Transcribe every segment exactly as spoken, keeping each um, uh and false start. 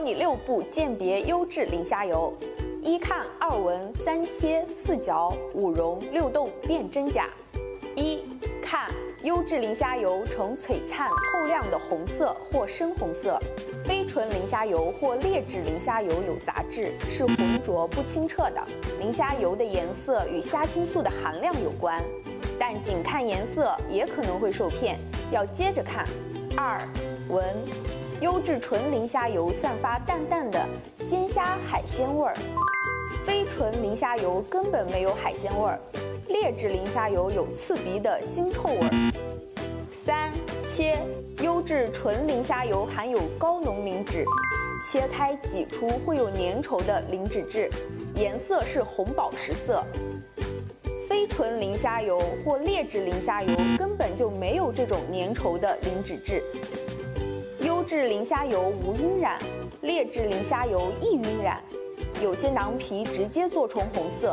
你六步鉴别优质磷虾油：一看，二闻，三切，四嚼，五溶，六冻，辨真假。一看，优质磷虾油呈璀璨透亮的红色或深红色，非纯磷虾油或劣质磷虾油有杂质，是浑浊不清澈的。磷虾油的颜色与虾青素的含量有关，但仅看颜色也可能会受骗，要接着看。二闻，优质纯磷虾油散发淡淡的鲜虾海鲜味儿，非纯磷虾油根本没有海鲜味儿。劣质磷虾油有刺鼻的腥臭味儿。三切，优质纯磷虾油含有高浓磷脂，切开挤出会有粘稠的磷脂质，颜色是红宝石色。非纯磷虾油或劣质磷虾油根本就没有这种粘稠的磷脂质。优质磷虾油无晕染，劣质磷虾油易晕染，有些囊皮直接做成红色。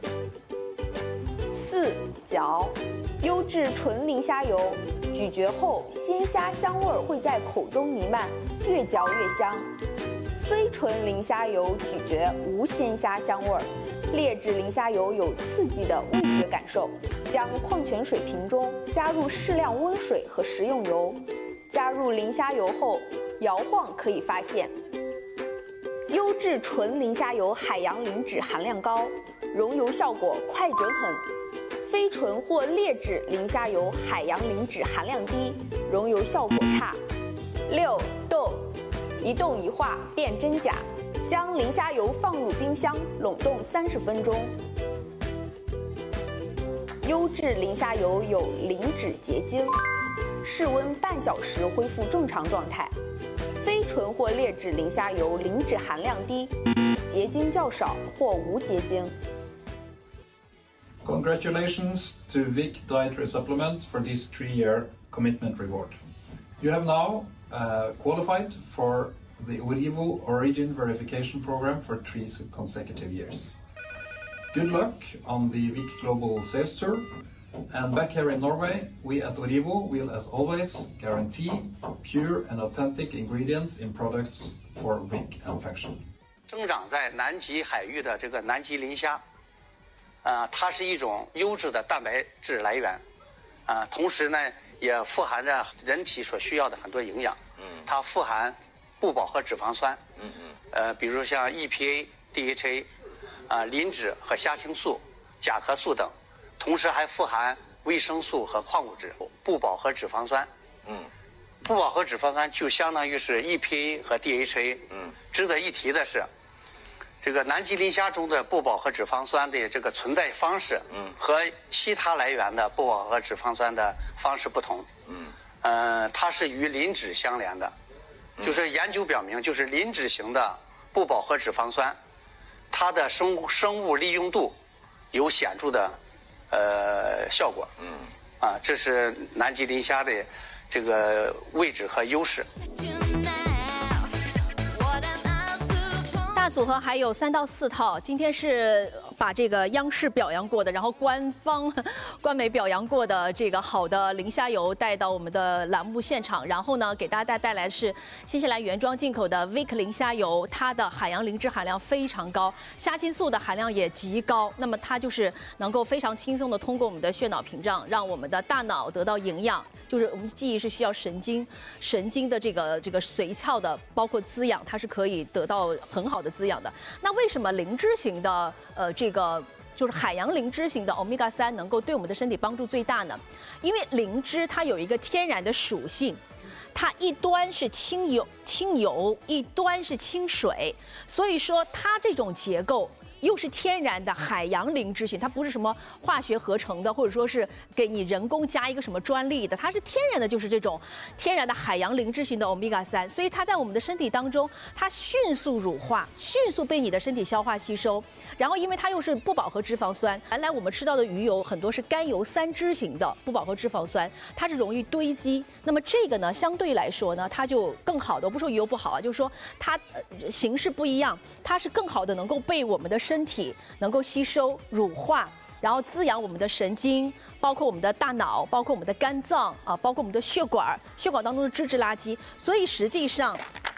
四嚼，优质纯磷虾油咀嚼后鲜虾香味会在口中弥漫，越嚼越香。非纯磷虾油咀嚼无鲜虾香味，劣质磷虾油有刺激的味觉感受。将矿泉水瓶中加入适量温水和食用油，加入磷虾油后摇晃可以发现。优质纯磷虾油海洋磷脂含量高，溶油效果快准狠。非纯或劣质磷虾油海洋磷脂含量低，溶油效果差。六冻，一冻一化辨真假。将磷虾油放入冰箱冷冻三十分钟。优质磷虾油有磷脂结晶，室温半小时恢复正常状态。非纯或劣质磷虾油磷脂含量低，结晶较少或无结晶。 Congratulations to Vic Dietary Supplements for this three-year commitment reward. You have now uh, qualified for the Orivo Origin Verification Program for three consecutive years. Good luck on the Vic Global Sales Tour. And back here in Norway, we at Orivo will, as always, guarantee pure and authentic ingredients in products for Vic and function. 生长在南极海域的这个南极磷虾。呃，它是一种优质的蛋白质来源，啊、呃，同时呢，也富含着人体所需要的很多营养。嗯，它富含不饱和脂肪酸，嗯嗯，呃，比如像 E P A、D H A， 啊、呃，磷脂和虾青素、甲壳素等，同时还富含维生素和矿物质。不饱和脂肪酸，嗯，不饱和脂肪酸就相当于是 E P A 和 D H A。嗯，值得一提的是。这个南极磷虾中的不饱和脂肪酸的这个存在方式，嗯，和其他来源的不饱和脂肪酸的方式不同，嗯，呃，它是与磷脂相连的，就是研究表明，就是磷脂型的不饱和脂肪酸，它的生物生物利用度有显著的呃效果，嗯，啊，这是南极磷虾的这个位置和优势。 大组合还有三到四套，今天是把这个央视表扬过的，然后官方、官媒表扬过的这个好的磷虾油带到我们的栏目现场，然后呢，给大家带来的是新西兰原装进口的 Vic 磷虾油，它的海洋磷脂含量非常高，虾青素的含量也极高，那么它就是能够非常轻松的通过我们的血脑屏障，让我们的大脑得到营养，就是我们记忆是需要神经、神经的这个这个髓鞘的，包括滋养，它是可以得到很好的滋养的。那为什么磷脂型的呃这个就是海洋磷脂型的 欧米伽三 能够对我们的身体帮助最大呢？因为磷脂它有一个天然的属性，它一端是清油，清油一端是清水，所以说它这种结构。又是天然的海洋磷脂型，它不是什么化学合成的，或者说是给你人工加一个什么专利的，它是天然的，就是这种天然的海洋磷脂型的 欧米伽三，所以它在我们的身体当中，它迅速乳化，迅速被你的身体消化吸收。然后因为它又是不饱和脂肪酸，原来我们吃到的鱼油很多是甘油三酯型的不饱和脂肪酸，它是容易堆积。那么这个呢，相对来说呢，它就更好的，我不说鱼油不好啊，就是说它、呃、形式不一样，它是更好的能够被我们的身体能够吸收乳化，然后滋养我们的神经，包括我们的大脑，包括我们的肝脏啊，包括我们的血管，血管当中的脂质垃圾。所以实际上，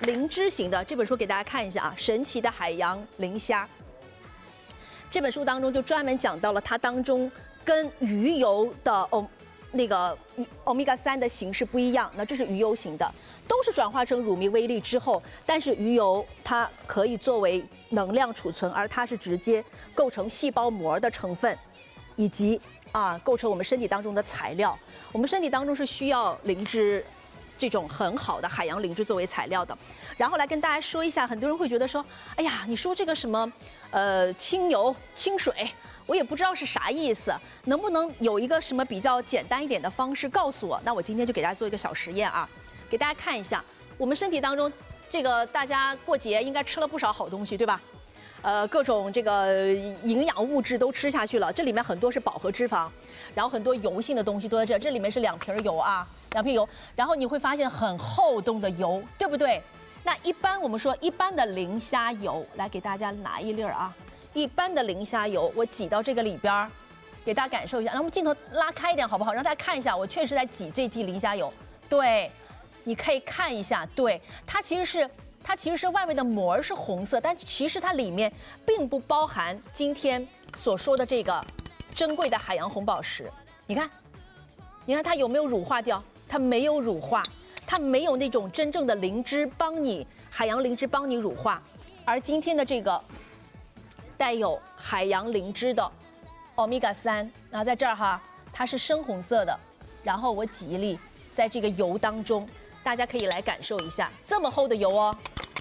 灵芝型的这本书给大家看一下啊，《神奇的海洋磷虾》。这本书当中就专门讲到了它当中跟鱼油的欧那个欧米伽三的形式不一样，那这是鱼油型的，都是转化成乳糜微粒之后，但是鱼油它可以作为能量储存，而它是直接构成细胞膜的成分，以及啊构成我们身体当中的材料。我们身体当中是需要灵芝这种很好的海洋灵芝作为材料的。然后来跟大家说一下，很多人会觉得说，哎呀，你说这个什么，呃，清油、清水，我也不知道是啥意思，能不能有一个什么比较简单一点的方式告诉我？那我今天就给大家做一个小实验啊，给大家看一下，我们身体当中这个大家过节应该吃了不少好东西，对吧？呃，各种这个营养物质都吃下去了，这里面很多是饱和脂肪，然后很多油性的东西都在这，这里面是两瓶油啊，两瓶油，然后你会发现很厚重的油，对不对？那一般我们说一般的磷虾油，来给大家拿一粒儿啊，一般的磷虾油，我挤到这个里边儿，给大家感受一下，让我们镜头拉开一点好不好？让大家看一下，我确实在挤这滴磷虾油，对，你可以看一下，对，它其实是。它其实是外面的膜是红色，但其实它里面并不包含今天所说的这个珍贵的海洋红宝石。你看，你看它有没有乳化掉？它没有乳化，它没有那种真正的灵芝帮你海洋灵芝帮你乳化。而今天的这个带有海洋灵芝的欧米伽三，那在这儿哈，它是深红色的。然后我挤一粒在这个油当中。大家可以来感受一下，这么厚的油哦，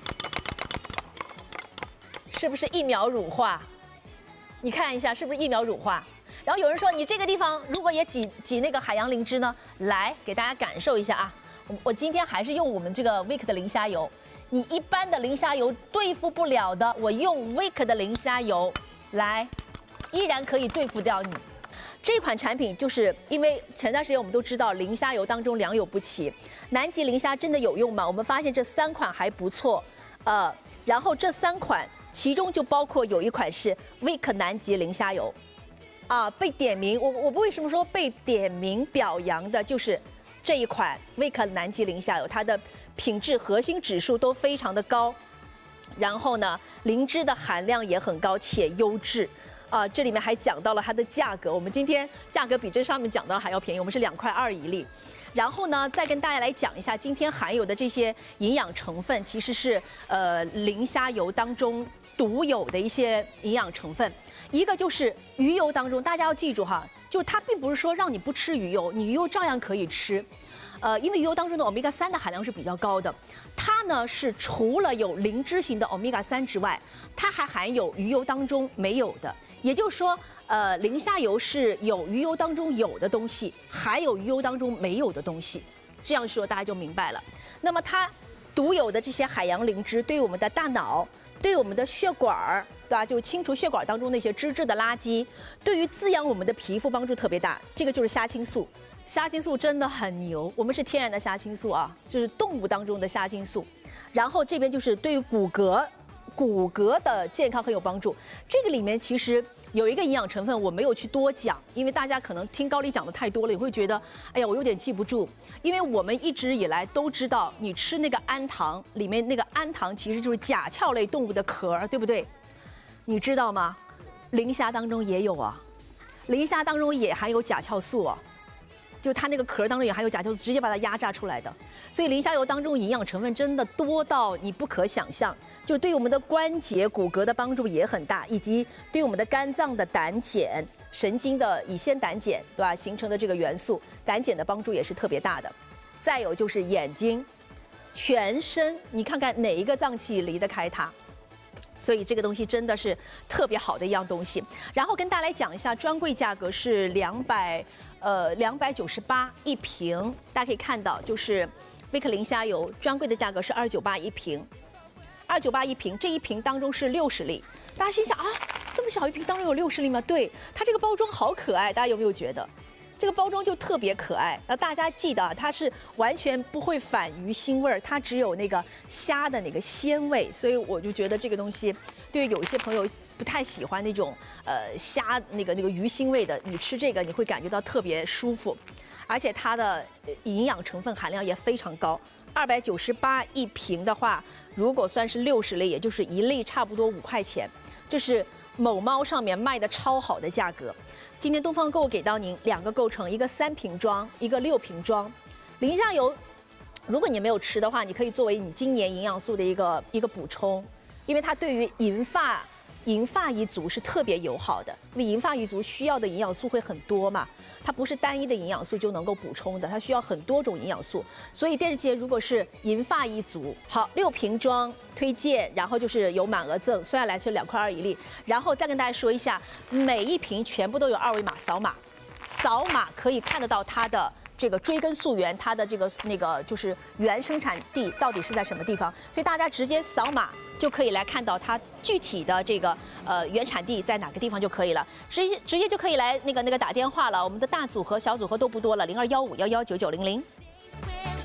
是不是一秒乳化？你看一下，是不是一秒乳化？然后有人说，你这个地方如果也挤挤那个海洋灵芝呢？来，给大家感受一下啊！我我今天还是用我们这个 Wick 的磷虾油，你一般的磷虾油对付不了的，我用 Wick 的磷虾油来，依然可以对付掉你。这款产品就是因为前段时间我们都知道磷虾油当中良莠不齐，南极磷虾真的有用吗？我们发现这三款还不错，呃，然后这三款其中就包括有一款是 Wick 南极磷虾油，啊，被点名，我我为什么说被点名表扬的就是这一款 Wick 南极磷虾油，它的品质核心指数都非常的高，然后呢，灵芝的含量也很高且优质。啊，这里面还讲到了它的价格，我们今天价格比这上面讲到还要便宜，我们是两块二一粒。然后呢，再跟大家来讲一下今天含有的这些营养成分，其实是呃磷虾油当中独有的一些营养成分。一个就是鱼油当中，大家要记住哈，就它并不是说让你不吃鱼油，你鱼油照样可以吃。呃，因为鱼油当中的欧米伽三的含量是比较高的，它呢是除了有灵芝型的欧米伽三之外，它还含有鱼油当中没有的。也就是说，呃，磷虾油是有鱼油当中有的东西，还有鱼油当中没有的东西。这样说大家就明白了。那么它独有的这些海洋灵芝，对我们的大脑、对我们的血管儿，对吧？就清除血管当中那些脂质的垃圾，对于滋养我们的皮肤帮助特别大。这个就是虾青素，虾青素真的很牛。我们是天然的虾青素啊，就是动物当中的虾青素。然后这边就是对于骨骼。骨骼的健康很有帮助。这个里面其实有一个营养成分我没有去多讲，因为大家可能听高丽讲的太多了，也会觉得，哎呀，我有点记不住。因为我们一直以来都知道，你吃那个氨糖，里面那个氨糖其实就是甲壳类动物的壳，对不对？你知道吗？磷虾当中也有啊，磷虾当中也含有甲壳素啊，就它那个壳当中也含有甲壳素，直接把它压榨出来的。所以磷虾油当中营养成分真的多到你不可想象。就对我们的关节、骨骼的帮助也很大，以及对我们的肝脏的胆碱、神经的乙酰胆碱，对吧？形成的这个元素，胆碱的帮助也是特别大的。再有就是眼睛、全身，你看看哪一个脏器离得开它？所以这个东西真的是特别好的一样东西。然后跟大家来讲一下，专柜价格是两百呃两百九十八一瓶，大家可以看到，就是威克磷虾油专柜的价格是二九八一瓶。二九八一瓶，这一瓶当中是六十粒。大家心想啊，这么小一瓶当中有六十粒吗？对，它这个包装好可爱，大家有没有觉得？这个包装就特别可爱。那大家记得，它是完全不会反鱼腥味儿，它只有那个虾的那个鲜味。所以我就觉得这个东西，对有一些朋友不太喜欢那种呃虾那个那个鱼腥味的，你吃这个你会感觉到特别舒服。而且它的营养成分含量也非常高， 二百九十八一瓶的话，如果算是六十粒，也就是一粒差不多五块钱，这是某猫上面卖的超好的价格。今天东方购给到您两个构成，一个三瓶装，一个六瓶装。磷虾油，如果你没有吃的话，你可以作为你今年营养素的一个一个补充，因为它对于银发银发一族是特别友好的，因为银发一族需要的营养素会很多嘛，它不是单一的营养素就能够补充的，它需要很多种营养素。所以电视节如果是银发一族，好，六瓶装推荐，然后就是有满额赠，虽然来是两块二一粒，然后再跟大家说一下，每一瓶全部都有二维码扫码，扫码可以看得到它的这个追根溯源，它的这个那个就是原生产地到底是在什么地方，所以大家直接扫码就可以来看到它具体的这个呃原产地在哪个地方就可以了，直接直接就可以来那个那个打电话了。我们的大组合、小组合都不多了，零二幺五幺幺九九零零。